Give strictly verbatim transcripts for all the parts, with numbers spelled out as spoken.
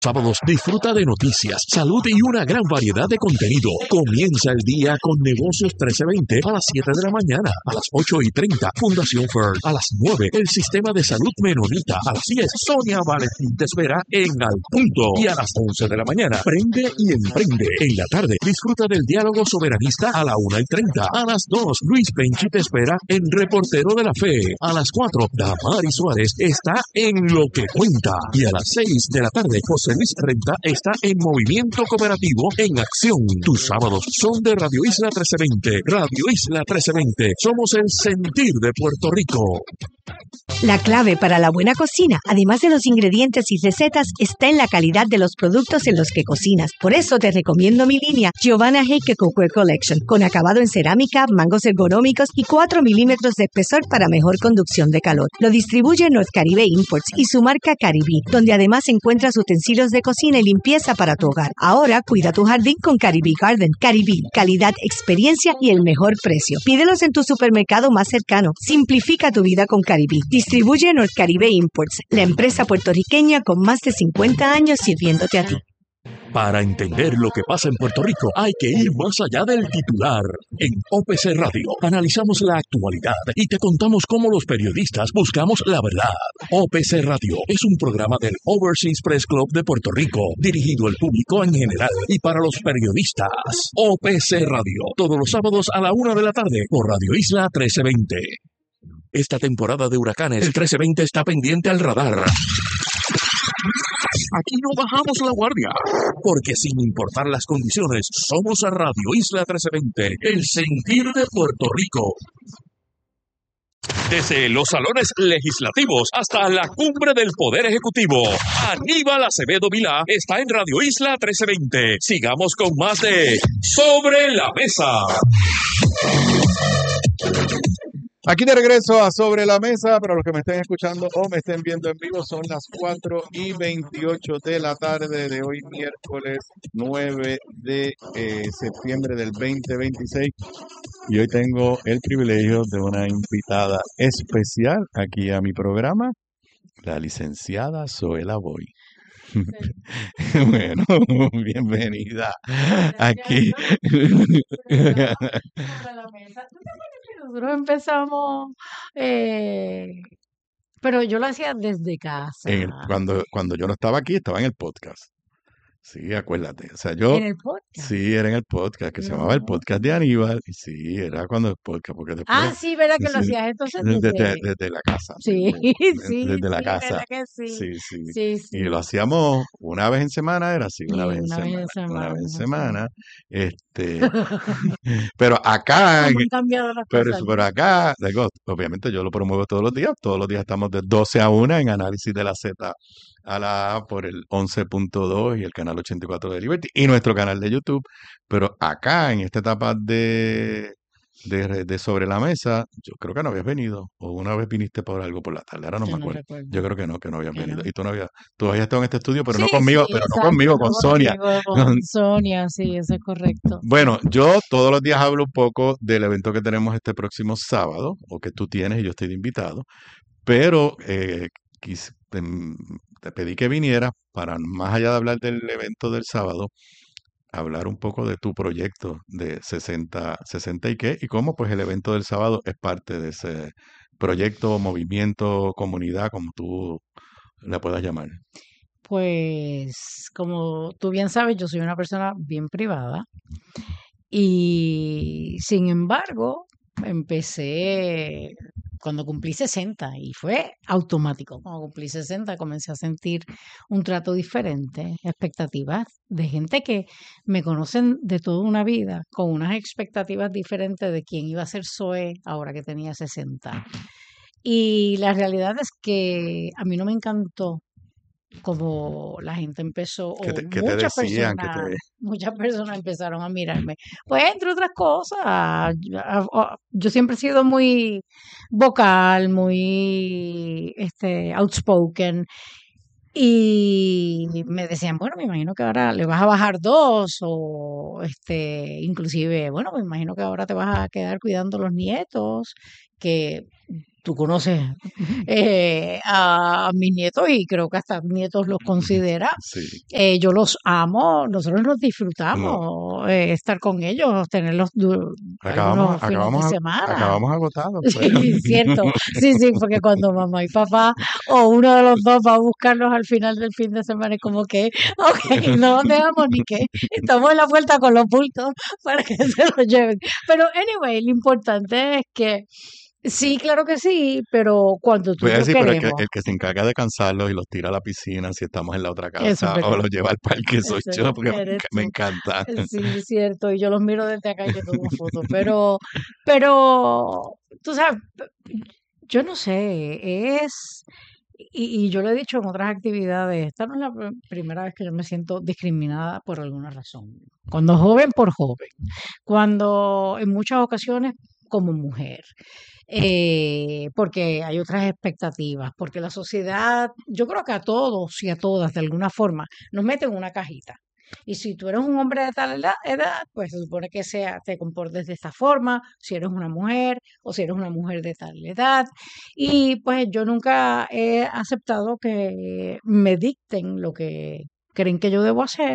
Sábados disfruta de noticias, salud y una gran variedad de contenido. Comienza el día con Negocios trece veinte a las siete de la mañana, a las ocho y treinta, Fundación Fern, a las nueve, el Sistema de Salud Menonita, a las diez, Sonia Valentín te espera en Al Punto, y a las once de la mañana, Prende y Emprende. En la tarde, disfruta del diálogo soberanista a la una y treinta, a las dos, Luis Penchi te espera en Reportero de la Fe, a las cuatro, Damari Suárez está en Lo que Cuenta, y a las seis de la tarde, José Luis Renta está en Movimiento Cooperativo en Acción. Tus sábados son de Radio Isla trece veinte. Radio Isla trece veinte. Somos el sentir de Puerto Rico. La clave para la buena cocina, además de los ingredientes y recetas, está en la calidad de los productos en los que cocinas. Por eso te recomiendo mi línea Giovanna Heike Cookware Collection, con acabado en cerámica, mangos ergonómicos y cuatro milímetros de espesor para mejor conducción de calor. Lo distribuye North Caribe Imports y su marca Caribí, donde además encuentras utensilios de cocina y limpieza para tu hogar. Ahora cuida tu jardín con Caribí Garden. Caribí, calidad, experiencia y el mejor precio. Pídelos en tu supermercado más cercano. Simplifica tu vida con Caribí. Distribuye North Caribe Imports, la empresa puertorriqueña con más de cincuenta años sirviéndote a ti. Para entender lo que pasa en Puerto Rico, hay que ir más allá del titular. En O P C Radio analizamos la actualidad y te contamos cómo los periodistas buscamos la verdad. O P C Radio es un programa del Overseas Press Club de Puerto Rico, dirigido al público en general y para los periodistas. O P C Radio, todos los sábados a la una de la tarde por Radio Isla trece veinte. Esta temporada de huracanes, el trece veinte está pendiente al radar. Aquí no bajamos la guardia, porque sin importar las condiciones, somos a Radio Isla trece veinte, el sentir de Puerto Rico. Desde los salones legislativos hasta la cumbre del Poder Ejecutivo, Aníbal Acevedo Vilá está en Radio Isla trece veinte. Sigamos con más de Sobre la Mesa. Aquí de regreso a Sobre la Mesa. Para los que me estén escuchando o me estén viendo en vivo, son las cuatro y veintiocho de la tarde de hoy, miércoles nueve de eh, septiembre del veinte veintiséis. Y hoy tengo el privilegio de una invitada especial aquí a mi programa, la licenciada Zoela Boy. Bueno, bienvenida aquí. Nosotros empezamos, eh, pero yo lo hacía desde casa. En el- cuando, cuando yo no estaba aquí, estaba en el podcast. Sí, acuérdate. O sea, yo, En el podcast. sí, era en el podcast, que se llamaba el No. podcast de Aníbal. Y sí, era cuando el podcast, porque después, Ah, sí, ¿verdad que lo sí, hacías entonces desde, desde... desde la casa. Sí, desde, sí, desde la sí, casa. ¿verdad que sí? Sí, sí. Sí, Y sí. lo hacíamos una vez en semana, era así, una Sí, vez en una vez en semana, una vez en semana, sí. semana. Este, pero acá, en- ¿Cómo han cambiado las pero, cosas? pero acá, digo, obviamente yo lo promuevo todos los días, todos los días estamos de doce a una en análisis de la Z a la A por el once punto dos y el canal ochenta y cuatro de Liberty y nuestro canal de YouTube. Pero acá, en esta etapa de, de, re- de Sobre la Mesa, yo creo que no habías venido, o una vez viniste por algo por la tarde, ahora no Yo me no acuerdo. recuerdo. Yo creo que no, que no habías Que venido. no. Y tú no habías, tú habías estado en este estudio, pero no Sí, conmigo, sí, pero no exacto, conmigo, no con Sonia. contigo, con Sonia, sí, eso es correcto. Bueno, yo todos los días hablo un poco del evento que tenemos este próximo sábado, o que tú tienes y yo estoy de invitado, pero eh, quis- te, te pedí que vinieras para, más allá de hablar del evento del sábado, hablar un poco de tu proyecto de sesenta, sesenta y qué, y cómo pues el evento del sábado es parte de ese proyecto, movimiento, comunidad, como tú la puedas llamar. Pues, como tú bien sabes, yo soy una persona bien privada y sin embargo, empecé cuando cumplí sesenta y fue automático. Cuando cumplí sesenta comencé a sentir un trato diferente, expectativas de gente que me conocen de toda una vida, con unas expectativas diferentes de quién iba a ser Zoe ahora que tenía sesenta. Y la realidad es que a mí no me encantó como la gente empezó, ¿Qué o te, qué te muchas decían? ¿Qué personas, te, muchas personas empezaron a mirarme. Pues entre otras cosas, yo, a- a- yo siempre he sido muy vocal, muy este, outspoken. Y me decían, bueno, me imagino que ahora le vas a bajar dos, o este, inclusive, bueno, me imagino que ahora te vas a quedar cuidando los nietos, que tú conoces eh, a mis nietos y creo que hasta nietos los considera. Sí. Eh, yo los amo, nosotros nos No. disfrutamos eh, estar con ellos, tenerlos du- Acabamos, algunos fines de acabamos, ag- semana. acabamos agotados, pues. Sí, cierto. Sí, sí, porque cuando mamá y papá o uno de los dos va a buscarlos al final del fin de semana, es como que, ok, no los dejamos ni que estamos en la puerta con los bultos para que se los lleven. Pero, anyway, lo importante es que sí, claro que sí, pero cuando tú Voy a y yo decir, pero el que, queremos, el que se encarga de cansarlos y los tira a la piscina si estamos en la otra eso es casa o verdad, los lleva al parque soy eso yo porque me, eres enca- me tú. encanta. Sí, es cierto, y yo los miro desde acá y te tomo fotos, pero, pero, tú sabes, yo no sé, es, y, y yo lo he dicho en otras actividades, esta no es la pr- primera vez que yo me siento discriminada por alguna razón. Cuando joven, por joven. Cuando en muchas ocasiones como mujer. Eh, porque hay otras expectativas, porque la sociedad, yo creo que a todos y a todas de alguna forma nos meten en una cajita. Y si tú eres un hombre de tal edad, edad, pues se supone que sea, te comportes de esta forma, si eres una mujer o si eres una mujer de tal edad. Y pues yo nunca he aceptado que me dicten lo que creen que yo debo hacer.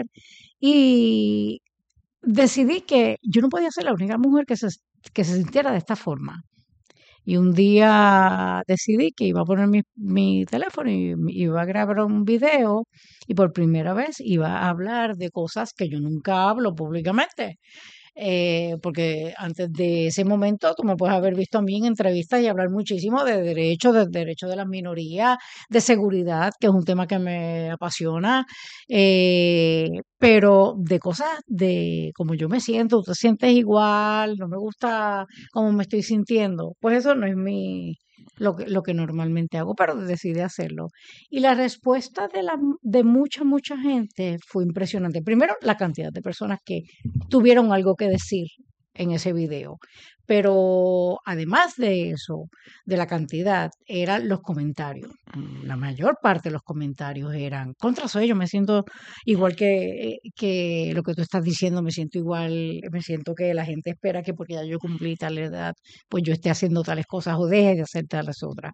Y decidí que yo no podía ser la única mujer que se, que se sintiera de esta forma. Y un día decidí que iba a poner mi, mi teléfono y me iba a grabar un video y por primera vez iba a hablar de cosas que yo nunca hablo públicamente. Eh, porque antes de ese momento tú me puedes haber visto a mí en entrevistas y hablar muchísimo de derechos, de derechos de las minorías, de seguridad, que es un tema que me apasiona, eh, pero de cosas de cómo yo me siento, tú te sientes igual, no me gusta cómo me estoy sintiendo, pues eso no es mi, lo que, lo que normalmente hago, pero decidí hacerlo. Y la respuesta de, la, de mucha, mucha gente fue impresionante. Primero, la cantidad de personas que tuvieron algo que decir en ese video. Pero además de eso, de la cantidad, eran los comentarios. Mm, La mayor parte de los comentarios eran contra soy, yo me siento igual que, que lo que tú estás diciendo, me siento igual, me siento que la gente espera que porque ya yo cumplí tal edad, pues yo esté haciendo tales cosas o deje de hacer tales otras.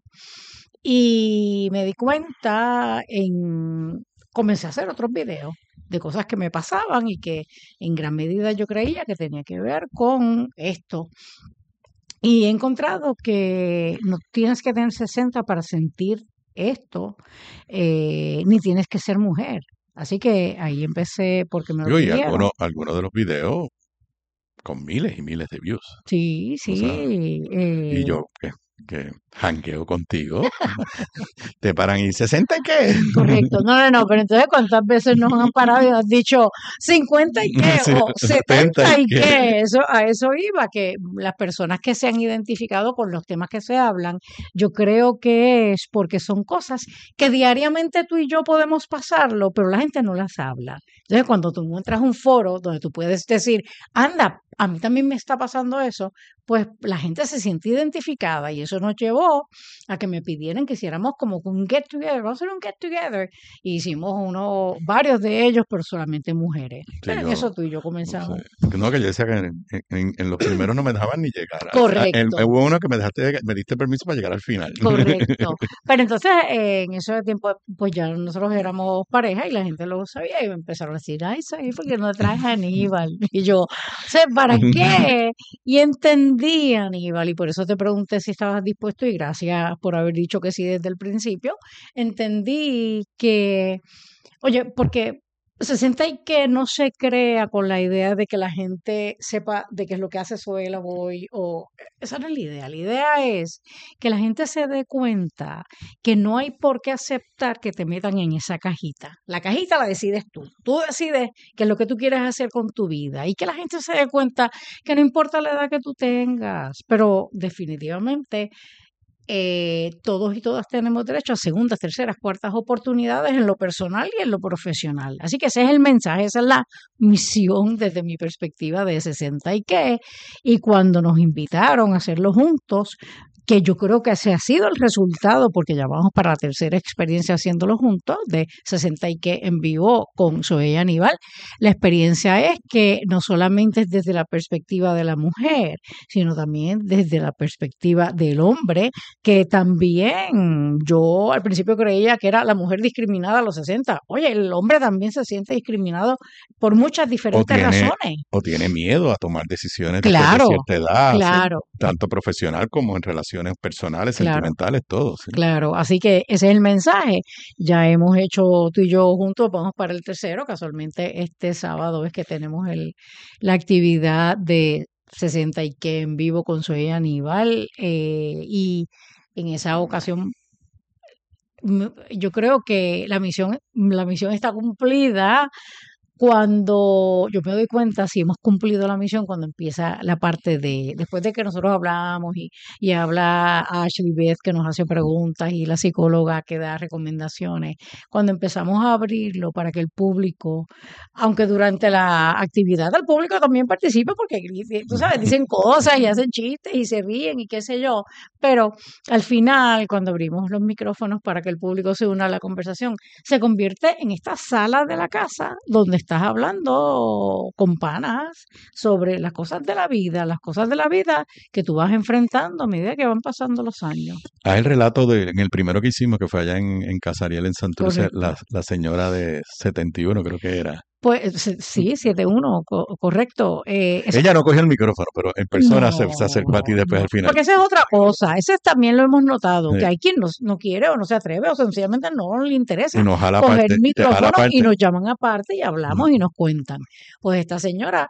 Y me di cuenta en, comencé a hacer otros videos de cosas que me pasaban y que en gran medida yo creía que tenía que ver con esto. Y he encontrado que no tienes que tener sesenta para sentir esto, eh, ni tienes que ser mujer. Así que ahí empecé porque me lo Digo, y pidieron. algunos, algunos de los videos con miles y miles de views. Sí, O sea, sí. y eh, yo que, que jangueo contigo, te paran y ¿sesenta y qué? Correcto. No, no, no, pero entonces ¿cuántas veces nos han parado y han dicho cincuenta y qué Sí, o setenta setenta y y qué. qué? Eso, a eso iba, que las personas que se han identificado con los temas que se hablan, yo creo que es porque son cosas que diariamente tú y yo podemos pasarlo, pero la gente no las habla. Entonces cuando tú encuentras un foro donde tú puedes decir, anda, a mí también me está pasando eso, pues la gente se siente identificada y eso nos llevó a que me pidieran que hiciéramos como un get together, vamos a hacer un get together. Y hicimos uno, varios de ellos, pero solamente mujeres. Sí, Pero en yo, eso tú y yo no comenzamos. sé. No, que yo decía que en, en- en los primeros no me dejaban ni llegar. al- a- en- Correcto, hubo uno que me dejaste, me diste permiso para llegar al final. correcto. Pero entonces, eh, en ese tiempo, pues ya nosotros éramos pareja y la gente lo sabía y me empezaron a decir, ay, sí, porque no traes a Aníbal. Y yo, sé, ¿para qué? Y entendí, Aníbal, y por eso te pregunté si estabas dispuesto y gracias por haber dicho que sí desde el principio. Entendí que, oye, porque se siente y que no se crea con la idea de que la gente sepa de qué es lo que hace Zoela Boy o esa no es la idea. La idea es que la gente se dé cuenta que no hay por qué aceptar que te metan en esa cajita. La cajita la decides tú. Tú decides qué es lo que tú quieres hacer con tu vida y que la gente se dé cuenta que no importa la edad que tú tengas, pero definitivamente eh, todos y todas tenemos derecho a segundas, terceras, cuartas oportunidades en lo personal y en lo profesional. Así que ese es el mensaje, esa es la misión desde mi perspectiva de sesenta y qué. Y cuando nos invitaron a hacerlo juntos, que yo creo que ese ha sido el resultado, porque ya vamos para la tercera experiencia haciéndolo juntos, de sesenta y que en vivo con Zoe Aníbal. La experiencia es que no solamente es desde la perspectiva de la mujer, sino también desde la perspectiva del hombre, que también yo al principio creía que era la mujer discriminada a los sesenta. Oye, el hombre también se siente discriminado por muchas O diferentes tiene, razones. o tiene miedo a tomar decisiones después de Claro, cierta edad, ¿sí? claro, Tanto profesional como en relaciones personales, claro. sentimentales, todo, ¿sí? Claro, así que ese es el mensaje. Ya hemos hecho tú y yo juntos, vamos para el tercero. Casualmente este sábado es que tenemos el, la actividad de sesenta y que en vivo con Zoe Aníbal, eh, y en esa ocasión m- yo creo que la misión, la misión está cumplida cuando yo me doy cuenta si hemos cumplido la misión, cuando empieza la parte de, después de que nosotros hablamos y, y habla Ashley Beth que nos hace preguntas y la psicóloga que da recomendaciones, cuando empezamos a abrirlo para que el público, aunque durante la actividad el público también participe, porque tú sabes, dicen cosas y hacen chistes y se ríen y qué sé yo, pero al final, cuando abrimos los micrófonos para que el público se una a la conversación, se convierte en esta sala de la casa donde estás hablando con panas sobre las cosas de la vida, las cosas de la vida que tú vas enfrentando a medida que van pasando los años. Ah, el relato de, en el primero que hicimos, que fue allá en, en Casariel, en Santurce, Correcto. la, la señora de setenta y uno creo que era. Pues se- sí, siete uno, co- correcto. Eh, esa- Ella no cogió el micrófono, pero en persona se, se acercó a ti no, después no, al final. porque esa es otra cosa. Ese también lo hemos notado, Sí. que hay quien no, no quiere o no se atreve o sencillamente no le Y interesa nos jala coger aparte, el te jala micrófono y aparte. nos llaman aparte y hablamos y nos cuentan. Pues esta señora,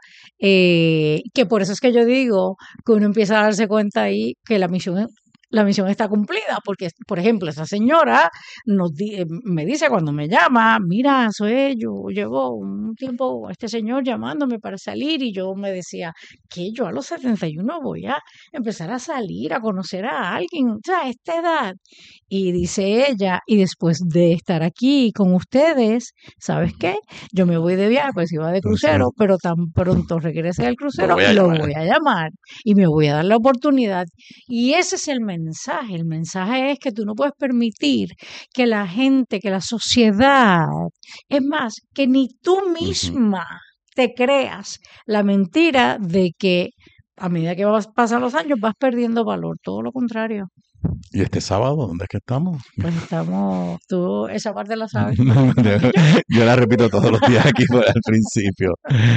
eh, que por eso es que yo digo que uno empieza a darse cuenta ahí que la misión es- la misión está cumplida, porque, por ejemplo, esa señora nos di- eh, me dice cuando me llama, mira, soy yo, llevo un tiempo este señor llamándome para salir, y yo me decía que yo a los setenta y uno voy a empezar a salir, a conocer a alguien, o sea, a esta edad. Y dice ella, y después de estar aquí con ustedes, ¿sabes qué? Yo me voy de viaje, pues iba de Entonces, crucero, pero tan pronto regrese del lo crucero, voy a lo llamar. voy a llamar y me voy a dar la oportunidad. Y ese es el mensaje. El mensaje es que tú no puedes permitir que la gente, que la sociedad, es más, que ni tú Ujú. misma te creas la mentira de que a medida que vas, pasan los años vas perdiendo valor. Todo lo contrario. ¿Y este sábado dónde es que estamos? Pues estamos, tú esa parte la sabes No, mejor yo, que yo. yo la repito todos los días aquí por al principio.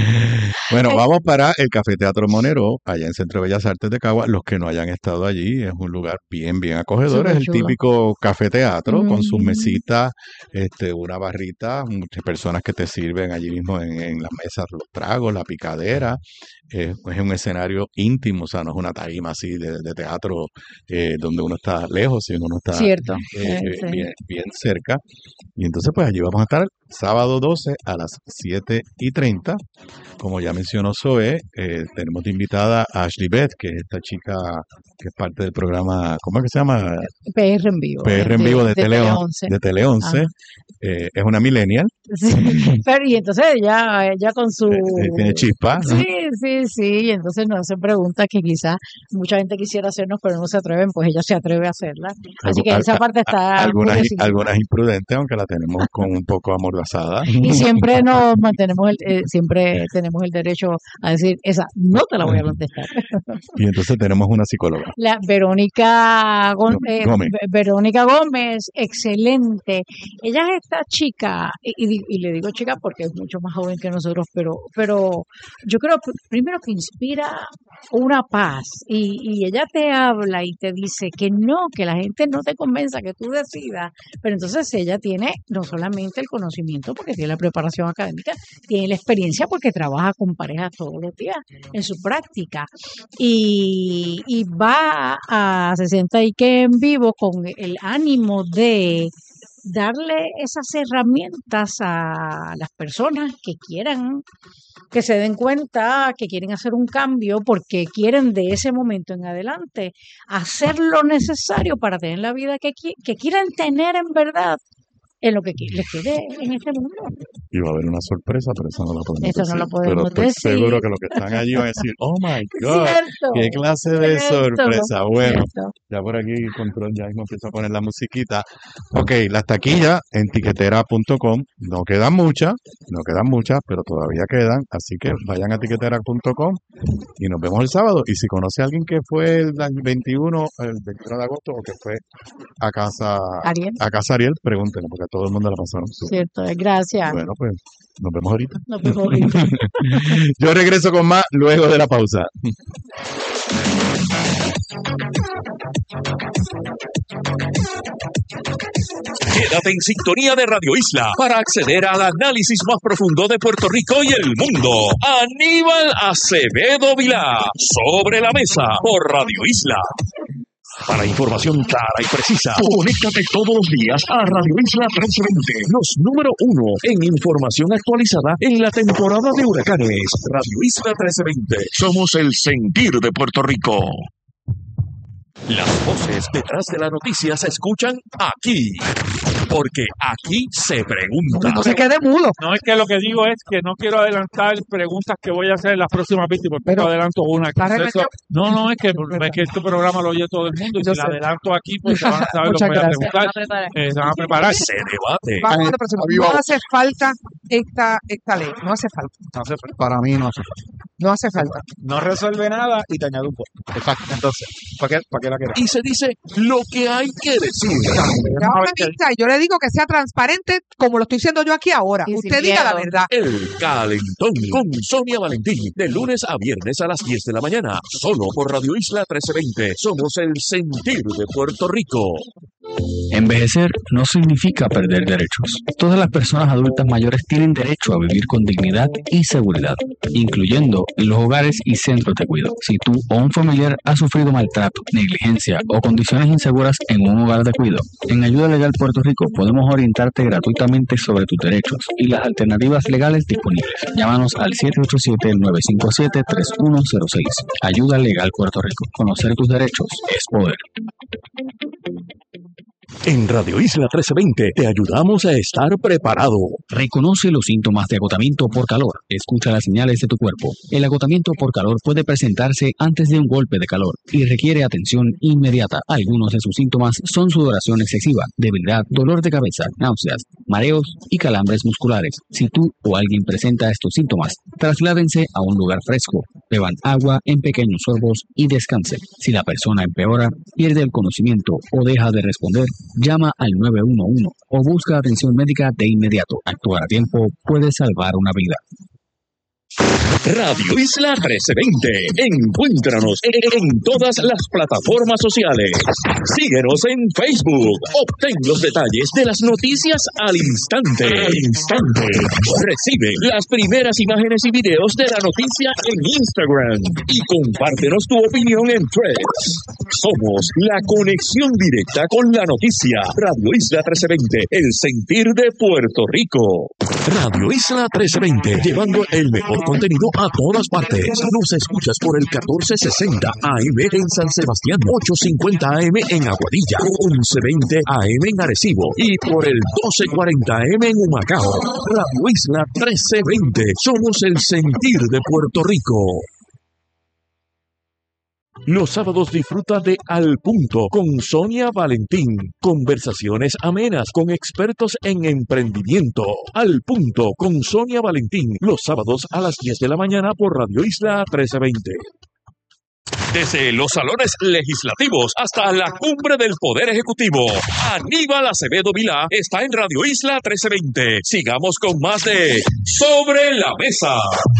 Bueno, Eh, vamos para el Café Teatro Monero, allá en Centro de Bellas Artes de Cagua. Los que no hayan estado allí, es un lugar bien, bien acogedor. Es Súper el chulo. típico café teatro con sus Mm, mesitas, este, una barrita, muchas personas que te sirven allí mismo en, en las mesas los tragos, la picadera. Eh, es un escenario íntimo, o sea, no es una tarima así de, de teatro eh, donde uno está lejos, sino uno está cierto. eh, Eh, eh, sí. bien, bien cerca. Y entonces, pues allí vamos a estar sábado doce a las siete y treinta. Como ya mencionó Zoe, eh, tenemos de invitada a Ashley Beth, que es esta chica que es parte del programa, ¿cómo es que se llama? P R en vivo, P R en de, vivo de de Tele, Tele on- once. de Tele once. Ajá. Eh, es una millennial, Sí, pero y entonces ella, ella con eh, eh, tiene su... chispa, ¿no? Sí, sí, sí, y entonces nos hacen preguntas que quizás mucha gente quisiera hacernos, pero no se atreven, pues ella se atreve a hacerlas. Así Algu- que al- esa a- parte a- está algunas, i- curiosísima. algunas imprudentes, aunque la tenemos con un poco amordazada. Y siempre nos mantenemos, el, eh, siempre tenemos el derecho a decir, esa no te la voy a contestar. Y entonces tenemos una psicóloga, La Verónica, Gó- eh, Gómez. Ve- Verónica Gómez, excelente. Ella es esta chica, y, y di- y le digo chica porque es mucho más joven que nosotros, pero, pero yo creo pr- primero que inspira una paz, y, y ella te habla y te dice que no, que la gente no te convenza, que tú decidas, pero entonces ella tiene no solamente el conocimiento porque tiene la preparación académica, tiene la experiencia porque trabaja con parejas todos los días en su práctica, y, y va a sesenta y que en vivo con el ánimo de darle esas herramientas a las personas que quieran, que se den cuenta que quieren hacer un cambio porque quieren de ese momento en adelante hacer lo necesario para tener la vida que, qui- que quieran tener en verdad en lo que qui- les quede en este mundo. Y va a haber una sorpresa, pero eso no la podemos Eso no decir. lo Pero podemos estoy decir. seguro que los que están allí van a decir, oh my God, Cierto, qué clase de cierto, sorpresa. Bueno, cierto. Ya por aquí el control ya mismo empieza a poner la musiquita. Ok, las taquillas en tiquetera punto com. No quedan muchas, no quedan muchas, pero todavía quedan. Así que vayan a tiquetera punto com y nos vemos el sábado. Y si conoce a alguien que fue el veintiuno, el veintiuno de agosto o que fue a casa, Ariel, a casa Ariel, pregúntenle, porque a todo el mundo la pasaron súper. cierto, es gracias. Bueno, pues nos vemos ahorita. Nos vemos ahorita. Yo regreso con más luego de la pausa. Quédate en sintonía de Radio Isla para acceder al análisis más profundo de Puerto Rico y el mundo. Aníbal Acevedo Vilá, Sobre la Mesa, por Radio Isla. Para información clara y precisa, conéctate todos los días a Radio Isla trescientos veinte, los número uno en información actualizada en la temporada de huracanes. Radio Isla trescientos veinte, somos el sentir de Puerto Rico. Las voces detrás de la noticia se escuchan aquí, porque aquí se pregunta. No se quede mudo. No, es que lo que digo es que no quiero adelantar preguntas que voy a hacer en las próximas víctimas, porque Pero, adelanto una. ¿estás Eso- remediado? no, no, es que, es que este programa lo oye todo el mundo y Yo si la sé. adelanto aquí, pues se van a saber lo que Muchas voy a gracias. preguntar. Eh, se van a preparar. Se debate. Vamos a la próxima. No hace falta esta, esta ley. No hace falta. No, se- Para mí no hace falta. No hace falta. no resuelve nada y te añado un poco. Exacto. Entonces, ¿para qué, para qué la quieres? Y se dice lo que hay que decir. Ya una vista, y yo le digo que sea transparente como lo estoy diciendo yo aquí ahora. Y sin Usted diga la miedo. verdad. El Calentón con Sonia Valentín, de lunes a viernes a las diez de la mañana, solo por Radio Isla trescientos veinte. Somos el sentir de Puerto Rico. Envejecer no significa perder derechos. Todas las personas adultas mayores tienen derecho a vivir con dignidad y seguridad, incluyendo en los hogares y centros de cuidado. Si tú o un familiar ha sufrido maltrato, negligencia o condiciones inseguras en un hogar de cuidado, en Ayuda Legal Puerto Rico podemos orientarte gratuitamente sobre tus derechos y las alternativas legales disponibles. Llámanos al siete ocho siete, nueve cinco siete, tres uno cero seis. Ayuda Legal Puerto Rico. Conocer tus derechos es poder. En Radio Isla trescientos veinte te ayudamos a estar preparado. Reconoce los síntomas de agotamiento por calor. Escucha las señales de tu cuerpo. El agotamiento por calor puede presentarse antes de un golpe de calor y requiere atención inmediata. Algunos de sus síntomas son sudoración excesiva, debilidad, dolor de cabeza, náuseas, mareos y calambres musculares. Si tú o alguien presenta estos síntomas, trasládense a un lugar fresco, beban agua en pequeños sorbos y descansen. Si la persona empeora, pierde el conocimiento o deja de responder, llama al nueve uno uno o busca atención médica de inmediato. Actuar a tiempo puede salvar una vida. Radio Isla trescientos veinte. Encuéntranos en, en todas las plataformas sociales. Síguenos en Facebook. Obtén los detalles de las noticias al instante. Al instante. Recibe las primeras imágenes y videos de la noticia en Instagram. Y compártenos tu opinión en Threads. Somos la conexión directa con la noticia. Radio Isla trescientos veinte. El sentir de Puerto Rico. Radio Isla trescientos veinte. Llevando el mejor contenido a todas partes. Nos escuchas por el catorce sesenta A M en San Sebastián, ochocientos cincuenta A M en Aguadilla, once veinte A M en Arecibo y por el doce cuarenta A M en Humacao. Radio Isla trescientos veinte. Somos el sentir de Puerto Rico. Los sábados disfruta de Al Punto con Sonia Valentín. Conversaciones amenas con expertos en emprendimiento. Al Punto con Sonia Valentín. Los sábados a las diez de la mañana por Radio Isla trescientos veinte. Desde los salones legislativos hasta la cumbre del Poder Ejecutivo, Aníbal Acevedo Vilá está en Radio Isla trescientos veinte. Sigamos con más de Sobre la Mesa.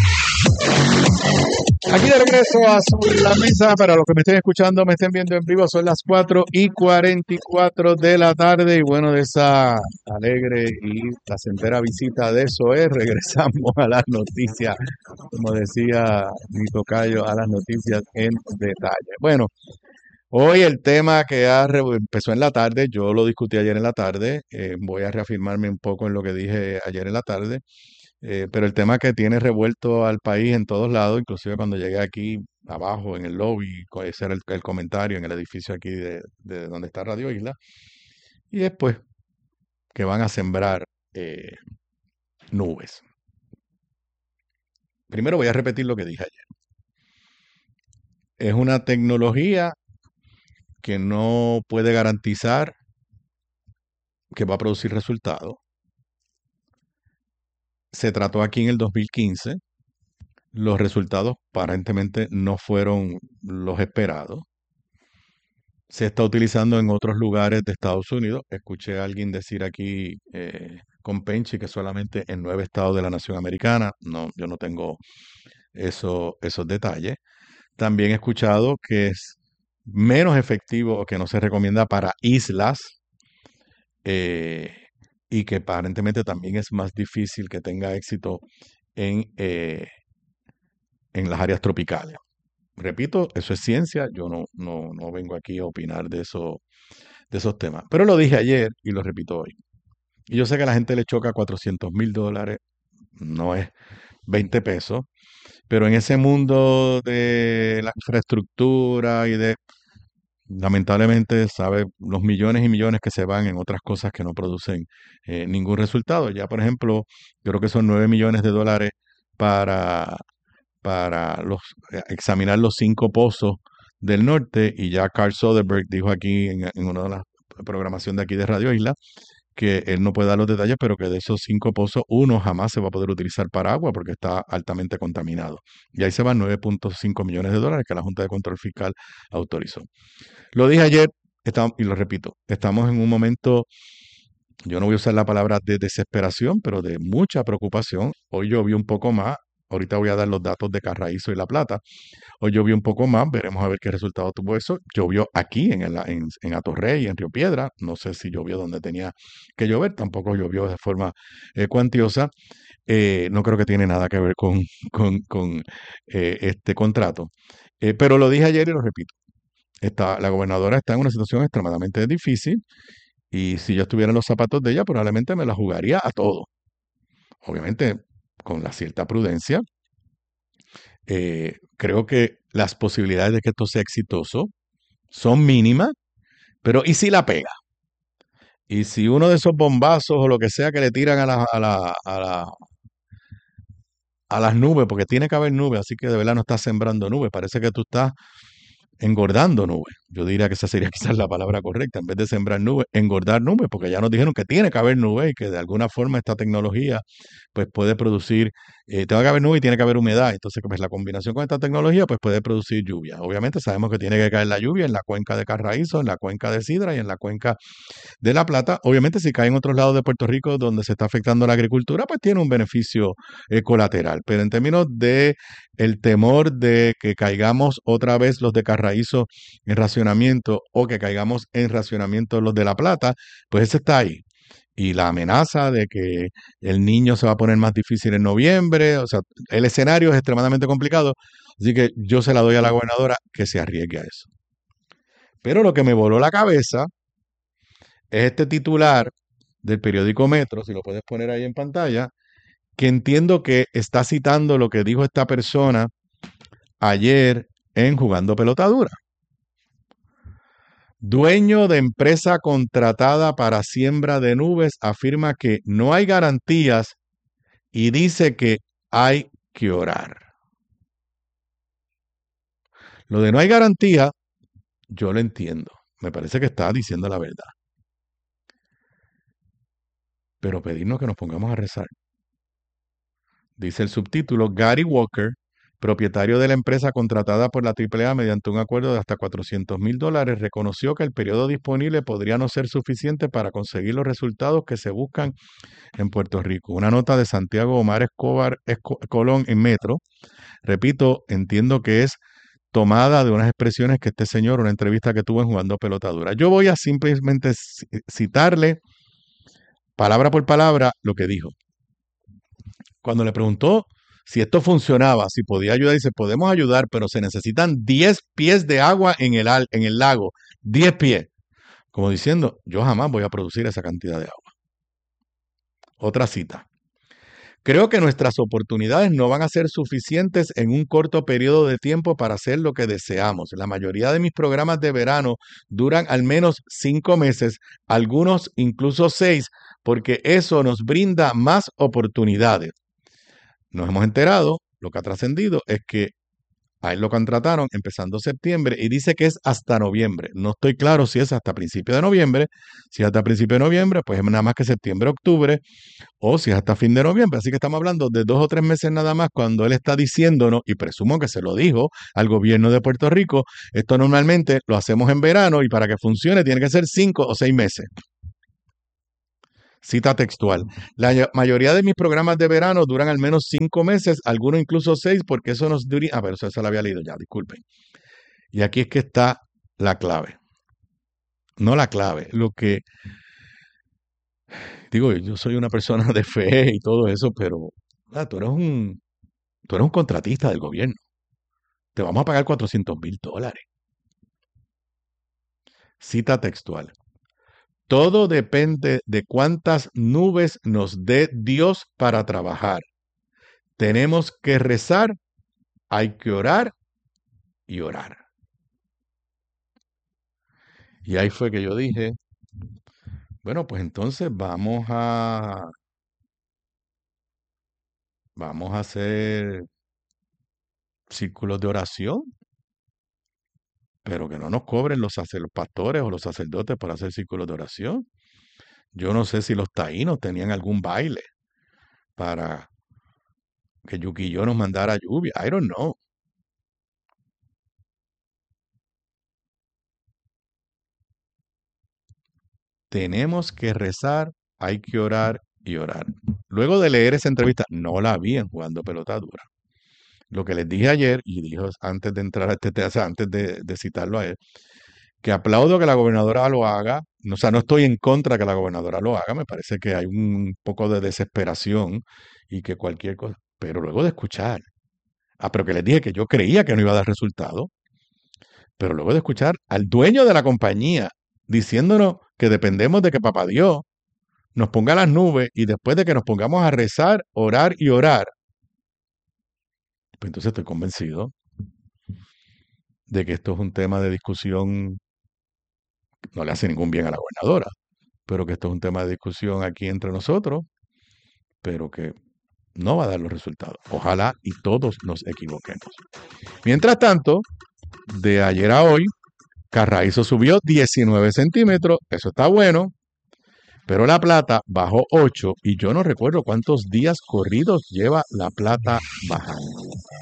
Aquí de regreso a Sobre la Mesa. Para los que me estén escuchando, me estén viendo en vivo, son las cuatro y cuarenta y cuatro de la tarde. Y bueno, de esa alegre y placentera visita de eso es, regresamos a las noticias, como decía mi tocayo, a las noticias en detalle. Bueno, hoy el tema que ha re- empezó en la tarde, yo lo discutí ayer en la tarde, eh, voy a reafirmarme un poco en lo que dije ayer en la tarde. Eh, pero el tema que tiene revuelto al país en todos lados, inclusive cuando llegué aquí abajo en el lobby, co- ese era el, el comentario en el edificio aquí de, de donde está Radio Isla, y después que van a sembrar eh, nubes. Primero voy a repetir lo que dije ayer. Es una tecnología que no puede garantizar que va a producir resultados. Se trató aquí en el dos mil quince. Los resultados aparentemente no fueron los esperados. Se está utilizando en otros lugares de Estados Unidos. Escuché a alguien decir aquí eh, con Penchi que solamente en nueve estados de la nación americana. No, yo no tengo eso, esos detalles. También he escuchado que es menos efectivo o que no se recomienda para islas eh, y que aparentemente también es más difícil que tenga éxito en, eh, en las áreas tropicales. Repito, eso es ciencia, yo no, no, no vengo aquí a opinar de, eso, de esos temas. Pero lo dije ayer y lo repito hoy. Y yo sé que a la gente le choca cuatrocientos mil dólares, no es veinte pesos, pero en ese mundo de la infraestructura y de, lamentablemente, sabe, los millones y millones que se van en otras cosas que no producen eh, ningún resultado. Ya, por ejemplo, yo creo que son nueve millones de dólares para para los, eh, examinar los cinco pozos del norte, y ya Carl Soderbergh dijo aquí en, en una de las programaciones de aquí de Radio Isla que él no puede dar los detalles, pero que de esos cinco pozos uno jamás se va a poder utilizar para agua porque está altamente contaminado. Y ahí se van nueve punto cinco millones de dólares que la Junta de Control Fiscal autorizó. Lo dije ayer estamos, y lo repito, estamos en un momento, yo no voy a usar la palabra de desesperación, pero de mucha preocupación. Hoy llovió un poco más. Ahorita voy a dar los datos de Carraízo y La Plata. Hoy llovió un poco más, veremos a ver qué resultado tuvo eso. Llovió aquí en, el, en, en Atorrey, en Río Piedra. No sé si llovió donde tenía que llover, tampoco llovió de forma eh, cuantiosa. Eh, no creo que tiene nada que ver con, con, con eh, este contrato. Eh, pero lo dije ayer y lo repito. Está, la gobernadora está en una situación extremadamente difícil y si yo estuviera en los zapatos de ella, probablemente me la jugaría a todo. Obviamente, con la cierta prudencia. Eh, creo que las posibilidades de que esto sea exitoso son mínimas, pero ¿y si la pega? Y si uno de esos bombazos o lo que sea que le tiran a, la, a, la, a, la, a las nubes, porque tiene que haber nubes, así que de verdad no estás sembrando nubes, parece que tú estás engordando nubes. Yo diría que esa sería quizás la palabra correcta, en vez de sembrar nubes, engordar nubes, porque ya nos dijeron que tiene que haber nubes y que de alguna forma esta tecnología pues puede producir, eh, tiene que haber nubes y tiene que haber humedad, entonces pues la combinación con esta tecnología pues puede producir lluvia. Obviamente sabemos que tiene que caer la lluvia en la cuenca de Carraízo, en la cuenca de Sidra y en la cuenca de La Plata. Obviamente si cae en otros lados de Puerto Rico donde se está afectando la agricultura, pues tiene un beneficio eh, colateral, pero en términos de el temor de que caigamos otra vez los de Carraízo en racionamiento o que caigamos en racionamiento los de La Plata, pues ese está ahí. Y la amenaza de que el niño se va a poner más difícil en noviembre, o sea, el escenario es extremadamente complicado, así que yo se la doy a la gobernadora que se arriesgue a eso. Pero lo que me voló la cabeza es este titular del periódico Metro, si lo puedes poner ahí en pantalla, que entiendo que está citando lo que dijo esta persona ayer en Jugando Pelota Dura. Dueño de empresa contratada para siembra de nubes afirma que no hay garantías y dice que hay que orar. Lo de no hay garantía, yo lo entiendo. Me parece que está diciendo la verdad. Pero pedirnos que nos pongamos a rezar. Dice el subtítulo, Gary Walker, propietario de la empresa contratada por la triple A mediante un acuerdo de hasta cuatrocientos mil dólares, reconoció que el periodo disponible podría no ser suficiente para conseguir los resultados que se buscan en Puerto Rico. Una nota de Santiago Omar Escobar Esco Colón en Metro. Repito, entiendo que es tomada de unas expresiones que este señor, una entrevista que tuvo en Jugando Pelota Dura. Yo voy a simplemente citarle palabra por palabra lo que dijo. Cuando le preguntó si esto funcionaba, si podía ayudar, dice, podemos ayudar, pero se necesitan diez pies de agua en el, en el lago. diez pies. Como diciendo, yo jamás voy a producir esa cantidad de agua. Otra cita. Creo que nuestras oportunidades no van a ser suficientes en un corto periodo de tiempo para hacer lo que deseamos. La mayoría de mis programas de verano duran al menos cinco meses, algunos incluso seis, porque eso nos brinda más oportunidades. Nos hemos enterado, lo que ha trascendido es que A él lo contrataron empezando septiembre y dice que es hasta noviembre. No estoy claro si es hasta principio de noviembre. Si es hasta principio de noviembre, pues es nada más que septiembre, octubre, o si es hasta fin de noviembre. Así que estamos hablando de dos o tres meses nada más cuando él está diciéndonos, y presumo que se lo dijo al gobierno de Puerto Rico, esto normalmente lo hacemos en verano y para que funcione tiene que ser cinco o seis meses. Cita textual. La mayoría de mis programas de verano duran al menos cinco meses, algunos incluso seis, porque eso nos dura... Ah, pero eso, eso lo había leído ya, disculpen. Y aquí es que está la clave. No la clave, lo que... Digo, yo soy una persona de fe y todo eso, pero ah, tú eres un, tú eres un contratista del gobierno. Te vamos a pagar cuatrocientos mil dólares. Cita textual. Todo depende de cuántas nubes nos dé Dios para trabajar. Tenemos que rezar, hay que orar y orar. Y ahí fue que yo dije, bueno, pues entonces vamos a vamos a hacer círculos de oración, pero que no nos cobren los, sacer- los pastores o los sacerdotes por hacer círculos de oración. Yo no sé si los taínos tenían algún baile para que Yuki y yo nos mandara lluvia. I don't know. Tenemos que rezar, hay que orar y orar. Luego de leer esa entrevista, no la vi en Jugando Pelota Dura. Lo que les dije ayer, y dijo antes de entrar a este tema, o sea, antes de, de citarlo a él, que aplaudo que la gobernadora lo haga. O sea, no estoy en contra de que la gobernadora lo haga. Me parece que hay un poco de desesperación y que cualquier cosa. Pero luego de escuchar, ah, pero que les dije que yo creía que no iba a dar resultado, pero luego de escuchar al dueño de la compañía diciéndonos que dependemos de que Papá Dios nos ponga las nubes y después de que nos pongamos a rezar, orar y orar, pues entonces estoy convencido de que esto es un tema de discusión, no le hace ningún bien a la gobernadora, pero que esto es un tema de discusión aquí entre nosotros, pero que no va a dar los resultados. Ojalá y todos nos equivoquemos. Mientras tanto, de ayer a hoy, Carraízo subió diecinueve centímetros, eso está bueno, pero La Plata bajó ocho y yo no recuerdo cuántos días corridos lleva La Plata bajando.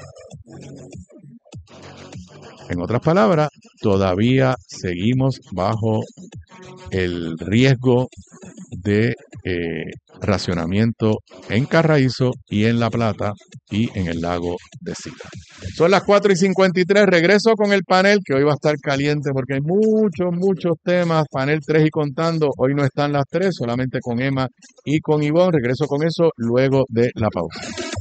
En otras palabras, todavía seguimos bajo el riesgo de eh, racionamiento en Carraízo y en La Plata y en el lago de Sila. Son las cuatro y cincuenta y tres, regreso con el panel que hoy va a estar caliente porque hay muchos, muchos temas, panel tres y contando, hoy no están las tres, solamente con Emma y con Ivonne, regreso con eso luego de la pausa.